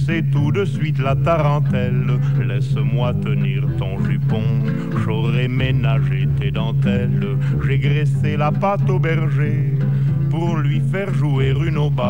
pousser tout de suite la tarentelle. Laisse-moi tenir ton jupon, j'aurai ménagé tes dentelles. J'ai graissé la pâte au berger pour lui faire jouer une aubade.